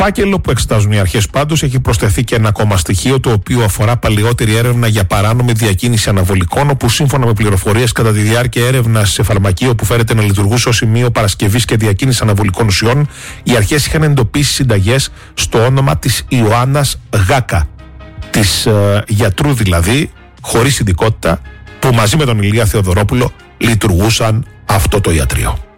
φάκελο που εξετάζουν οι αρχές πάντως έχει προσθεθεί και ένα ακόμα στοιχείο, το οποίο αφορά παλαιότερη έρευνα για παράνομη διακίνηση αναβολικών, όπου σύμφωνα με πληροφορίες κατά τη διάρκεια έρευνας σε φαρμακείο που φέρεται να λειτουργούσε ως σημείο παρασκευής και διακίνησης αναβολικών ουσιών, οι αρχές είχαν εντοπίσει συνταγές στο όνομα της Ιωάννας Γάκα, της γιατρού δηλαδή, χωρίς ειδικότητα, που μαζί με τον Ηλία Θεοδωρόπουλο λειτουργούσαν αυτό το ιατρείο.